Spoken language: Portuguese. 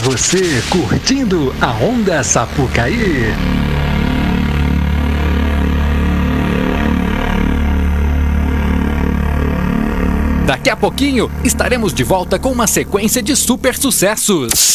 Você curtindo a Onda Sapucaí. Daqui a pouquinho estaremos de volta com uma sequência de super sucessos.